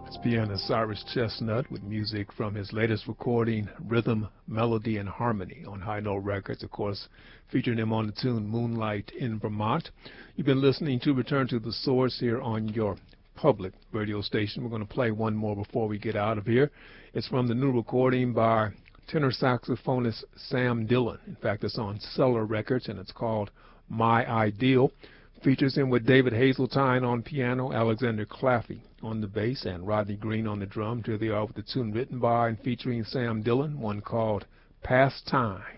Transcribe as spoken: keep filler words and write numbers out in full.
Pianist Cyrus Chestnut with music from his latest recording, Rhythm, Melody, and Harmony, on High Note Records, of course, featuring him on the tune Moonlight in Vermont. You've been listening to Return to the Source here on your public radio station. We're going to play one more before we get out of here. It's from the new recording by tenor saxophonist Sam Dillon. In fact, it's on Cellar Records, and it's called My Ideal. Features him with David Hazeltine on piano, Alexander Claffey on the bass, and Rodney Green on the drum. Here they are with the tune written by and featuring Sam Dillon, one called Past Time.